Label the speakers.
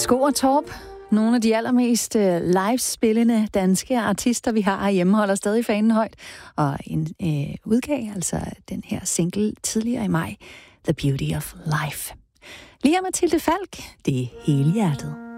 Speaker 1: Sko og Torp, nogle af de allermest live-spillende danske artister, vi har herhjemme, holder stadig fanen højt. Og en udgav altså den her single tidligere i maj, The Beauty of Life. Lige Mathilde Falk, det er helhjertet.